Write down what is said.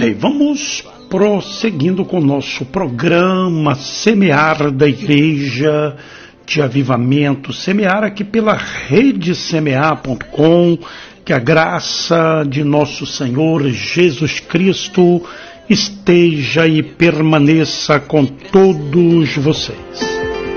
bem, vamos prosseguindo com o nosso programa Semear da Igreja de Avivamento, semear aqui pela rede semear.com, que a graça de nosso Senhor Jesus Cristo esteja e permaneça com todos vocês.